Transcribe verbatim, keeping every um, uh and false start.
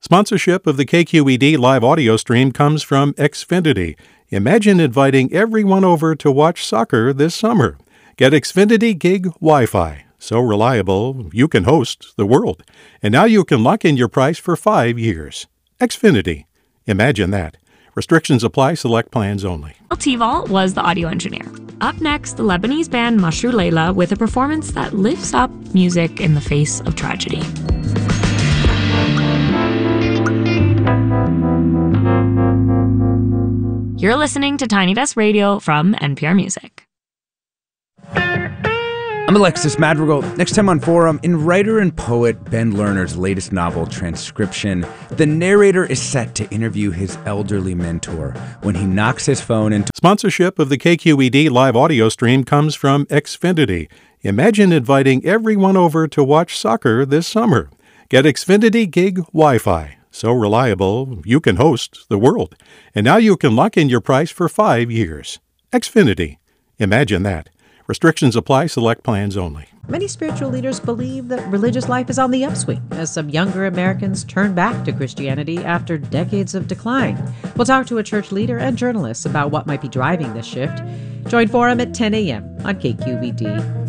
Sponsorship of the K Q E D live audio stream comes from Xfinity. Imagine inviting everyone over to watch soccer this summer. Get Xfinity Gig Wi-Fi. So reliable, you can host the world. And now you can lock in your price for five years. Xfinity. Imagine that. Restrictions apply. Select plans only. T-Vault was the audio engineer. Up next, the Lebanese band Mashru Leila with a performance that lifts up music in the face of tragedy. You're listening to Tiny Desk Radio from N P R Music. I'm Alexis Madrigal. Next time on Forum, in writer and poet Ben Lerner's latest novel, Transcription, the narrator is set to interview his elderly mentor when he knocks his phone into... Sponsorship of the K Q E D live audio stream comes from Xfinity. Imagine inviting everyone over to watch soccer this summer. Get Xfinity Gig Wi-Fi. So reliable, you can host the world. And now you can lock in your price for five years. Xfinity. Imagine that. Restrictions apply. Select plans only. Many spiritual leaders believe that religious life is on the upswing as some younger Americans turn back to Christianity after decades of decline. We'll talk to a church leader and journalist about what might be driving this shift. Join Forum at ten a.m. on K Q E D.